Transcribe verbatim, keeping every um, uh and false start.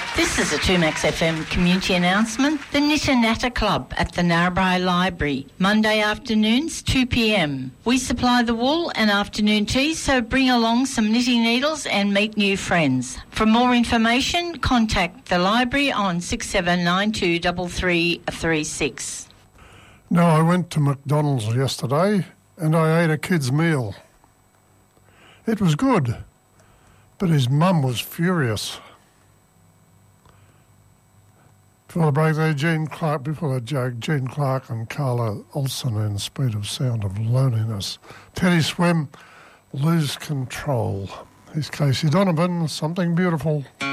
This is a two Max F M community announcement. The Knitter Natter Club at the Narrabri Library, Monday afternoons, two p m. We supply the wool and afternoon tea, so bring along some knitting needles and meet new friends. For more information, contact the library on six seven nine two three three three six. Now, I went to McDonald's yesterday and I ate a kid's meal. It was good, but his mum was furious. Before the break there, Gene Clark, before the joke, Gene Clark and Carla Olsen in Speed of Sound of Loneliness. Teddy Swim, Lose Control. Here's Casey Donovan, Something Beautiful.